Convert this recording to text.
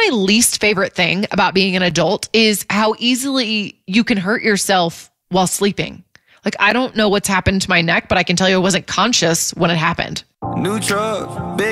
my least favorite thing about being an adult is how easily you can hurt yourself while sleeping. Like, I don't know what's happened to my neck, but I can tell you I wasn't conscious when it happened. New truck, big